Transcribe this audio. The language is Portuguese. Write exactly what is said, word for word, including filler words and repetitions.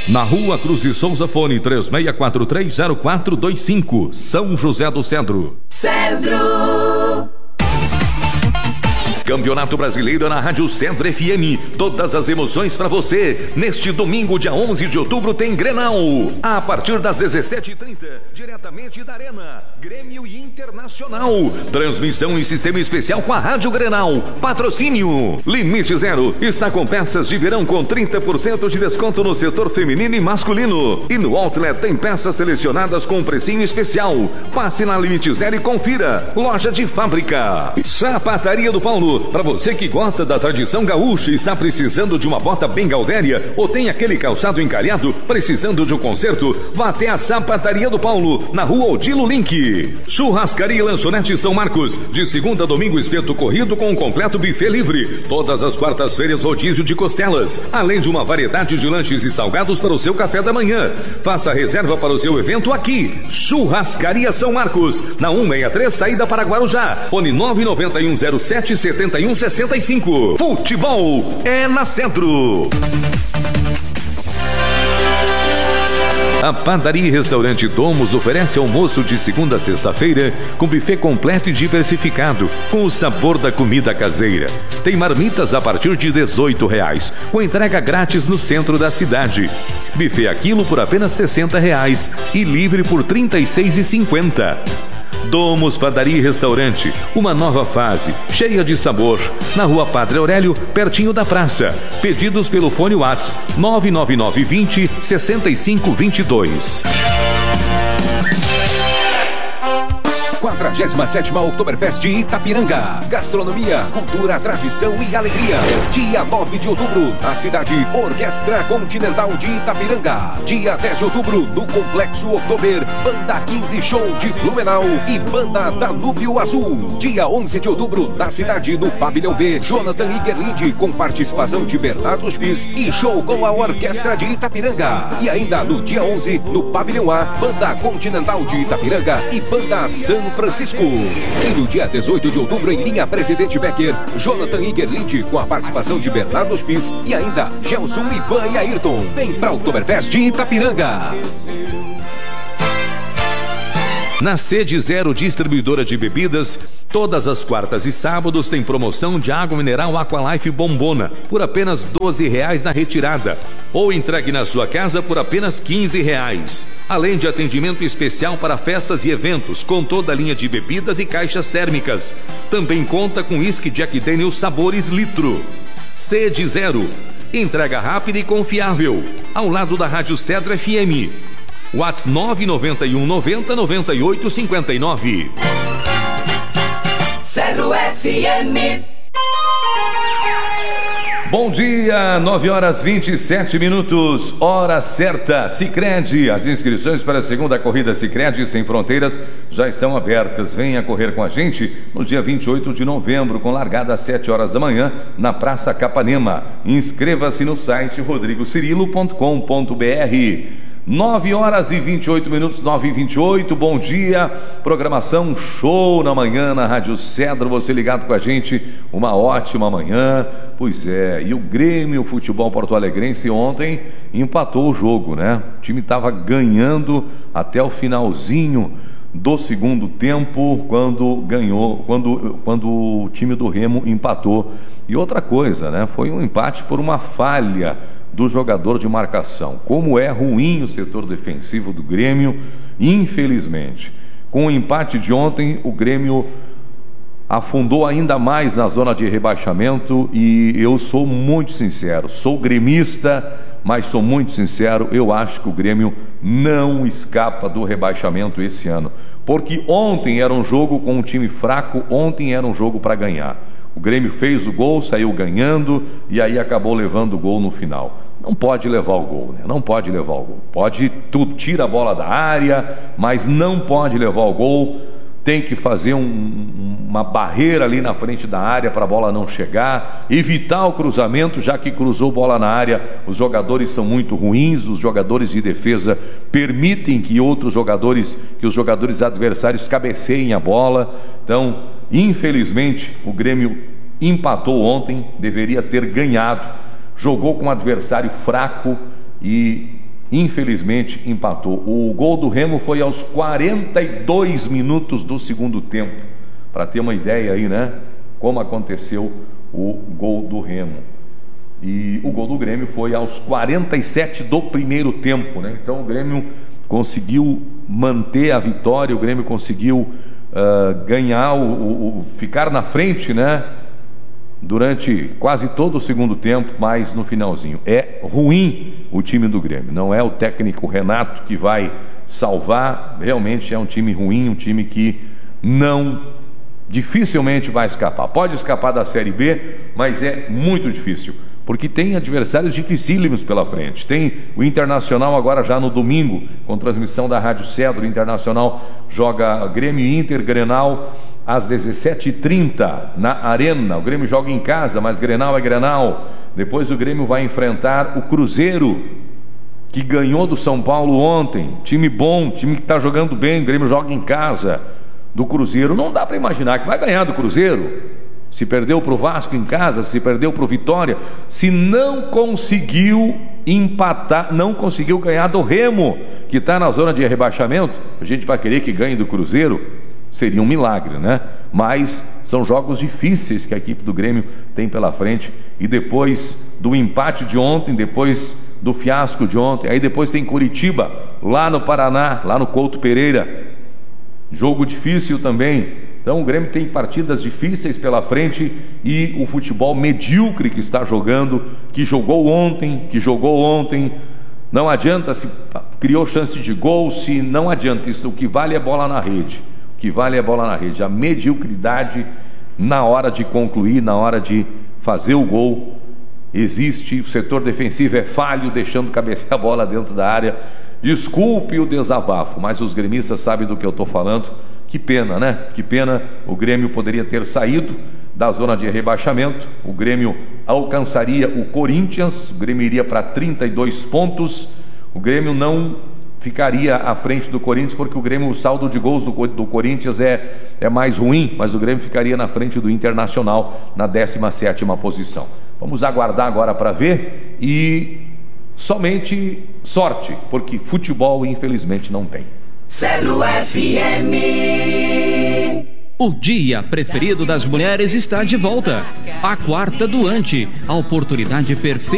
Na Rua Cruz e Souza, fone três seis quatro três zero quatro dois cinco, São José do Cedro. Cedro. Campeonato Brasileiro na Rádio Cedro F M. Todas as emoções para você. Neste domingo, dia onze de outubro, tem Grenal. A partir das dezessete e trinta, diretamente da Arena, Grêmio e Internacional. Transmissão em sistema especial com a Rádio Grenal. Patrocínio Limite Zero. Está com peças de verão com trinta por cento de desconto no setor feminino e masculino. E no Outlet tem peças selecionadas com precinho especial. Passe na Limite Zero e confira. Loja de fábrica. Sapataria do Paulo. Para você que gosta da tradição gaúcha e está precisando de uma bota bem gaudéria ou tem aquele calçado encalhado precisando de um conserto, vá até a Sapataria do Paulo, na Rua Odilo Link. Churrascaria e Lanchonete São Marcos, de segunda a domingo espeto corrido com um completo buffet livre. Todas as quartas-feiras rodízio de costelas, além de uma variedade de lanches e salgados para o seu café da manhã. Faça reserva para o seu evento aqui. Churrascaria São Marcos, na cento e sessenta e três, saída para Guarujá. Fone nove nove um zero sete sete um seis cinco. Futebol é na Centro. A Padaria e Restaurante Domos oferece almoço de segunda a sexta-feira com buffet completo e diversificado, com o sabor da comida caseira. Tem marmitas a partir de dezoito reais, com entrega grátis no centro da cidade. Buffet a quilo por apenas sessenta reais e livre por trinta e seis reais e cinquenta centavos. Domos Padaria e Restaurante, uma nova fase, cheia de sabor. Na Rua Padre Aurélio, pertinho da praça. Pedidos pelo fone WhatsApp nove nove nove vinte, sessenta e cinco vinte e dois. quadragésima sétima Oktoberfest de Itapiranga. Gastronomia, cultura, tradição e alegria. Dia nove de outubro, na cidade Orquestra Continental de Itapiranga. Dia dez de outubro, no Complexo Oktober, Banda quinze Show de Blumenau e Banda Danúbio Azul. Dia onze de outubro, na cidade no Pavilhão B, Jonathan Igerlinde, com participação de Bernardo Spies e show com a Orquestra de Itapiranga. E ainda no dia onze, no Pavilhão A, Banda Continental de Itapiranga e Banda São Francisco. E no dia dezoito de outubro, em linha Presidente Becker, Jonathan Igerlinde, com a participação de Bernardo Spies e ainda Gelson, Ivan e Ayrton. Vem pra Oktoberfest de Itapiranga. Na Sede Zero Distribuidora de Bebidas, todas as quartas e sábados tem promoção de água mineral Aqualife Bombona por apenas doze reais na retirada, ou entregue na sua casa por apenas quinze reais. Além de atendimento especial para festas e eventos, com toda a linha de bebidas e caixas térmicas. Também conta com uísque Jack Daniels sabores litro. Sede Zero, entrega rápida e confiável, ao lado da Rádio Cedro F M. WhatsApp nove nove um noventa noventa e oito cinquenta e nove. Cedro F M. Bom dia, nove horas vinte e sete minutos, hora certa. Sicredi, as inscrições para a segunda corrida Sicredi Sem Fronteiras já estão abertas. Venha correr com a gente no dia vinte e oito de novembro, com largada às sete horas da manhã, na Praça Capanema. Inscreva-se no site rodrigo cirilo ponto com ponto br. nove horas e vinte e oito minutos, nove e vinte e oito, bom dia, programação show na manhã na Rádio Cedro, você ligado com a gente, uma ótima manhã. Pois é, e o Grêmio Futebol Porto Alegrense ontem empatou o jogo, né? O time estava ganhando até o finalzinho do segundo tempo, quando ganhou, quando, quando o time do Remo empatou. E outra coisa, né? Foi um empate por uma falha do jogador de marcação. Como é ruim o setor defensivo do Grêmio, infelizmente. Com o empate de ontem, o Grêmio afundou ainda mais na zona de rebaixamento. E eu sou muito sincero, sou gremista, mas sou muito sincero, eu acho que o Grêmio não escapa do rebaixamento esse ano, porque ontem era um jogo com um time fraco, ontem era um jogo para ganhar. O Grêmio fez o gol, saiu ganhando e aí acabou levando o gol no final. Não pode levar o gol, né? Não pode levar o gol. Pode, tudo, tira a bola da área, mas não pode levar o gol. Tem que fazer um, uma barreira ali na frente da área para a bola não chegar, evitar o cruzamento, já que cruzou bola na área, os jogadores são muito ruins, os jogadores de defesa permitem que outros jogadores, que os jogadores adversários cabeceiem a bola. Então, infelizmente, o Grêmio empatou ontem, deveria ter ganhado, jogou com um adversário fraco e infelizmente empatou. O gol do Remo foi aos quarenta e dois minutos do segundo tempo, para ter uma ideia aí, né, como aconteceu o gol do Remo. E o gol do Grêmio foi aos quarenta e sete do primeiro tempo, né? Então o Grêmio conseguiu manter a vitória, o Grêmio conseguiu uh, ganhar, o, o, o, ficar na frente, né, durante quase todo o segundo tempo, mas no finalzinho. É ruim o time do Grêmio, não é o técnico Renato que vai salvar, realmente é um time ruim, um time que não, dificilmente vai escapar. Pode escapar da Série B, mas é muito difícil, porque tem adversários dificílimos pela frente. Tem o Internacional agora já no domingo, com transmissão da Rádio Cedro. O Internacional joga Grêmio e Inter, Grenal, às dezessete e trinta na Arena. O Grêmio joga em casa, mas Grenal é Grenal. Depois o Grêmio vai enfrentar o Cruzeiro, que ganhou do São Paulo ontem. Time bom, time que está jogando bem. O Grêmio joga em casa do Cruzeiro. Não dá para imaginar que vai ganhar do Cruzeiro. Se perdeu para o Vasco em casa, se perdeu para o Vitória, se não conseguiu empatar, não conseguiu ganhar do Remo, que está na zona de rebaixamento, a gente vai querer que ganhe do Cruzeiro? Seria um milagre, né? Mas são jogos difíceis que a equipe do Grêmio tem pela frente, e depois do empate de ontem, depois do fiasco de ontem, aí depois tem Curitiba, lá no Paraná, lá no Couto Pereira, jogo difícil também. Então o Grêmio tem partidas difíceis pela frente, e o futebol medíocre que está jogando, que jogou ontem, que jogou ontem, não adianta, se criou chance de gol, se não adianta, isso, o que vale é bola na rede, o que vale é bola na rede, a mediocridade na hora de concluir, na hora de fazer o gol, existe, o setor defensivo é falho, deixando cabecear a bola dentro da área. Desculpe o desabafo, mas os gremistas sabem do que eu estou falando. Que pena, né? Que pena, o Grêmio poderia ter saído da zona de rebaixamento, o Grêmio alcançaria o Corinthians, o Grêmio iria para trinta e dois pontos, o Grêmio não ficaria à frente do Corinthians, porque o Grêmio, o saldo de gols do, do Corinthians é, é mais ruim, mas o Grêmio ficaria na frente do Internacional, na décima sétima posição. Vamos aguardar agora para ver, e somente sorte, porque futebol infelizmente não tem. Cedro F M. O dia preferido das mulheres está de volta. A quarta doante, a oportunidade perfeita